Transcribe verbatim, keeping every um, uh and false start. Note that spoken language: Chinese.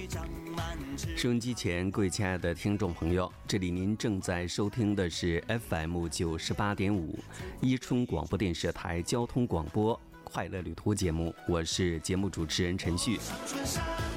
收音机前各位亲爱的听众朋友，这里您正在收听的是 F M 九十八点五伊春广播电视台交通广播快乐旅途节目，我是节目主持人陈旭。